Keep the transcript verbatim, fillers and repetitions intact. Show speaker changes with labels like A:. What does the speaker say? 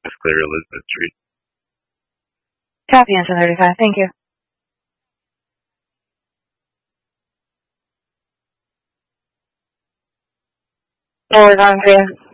A: Just clear Elizabeth Street.
B: Copy, engine thirty-five. Thank you. Forward on clear.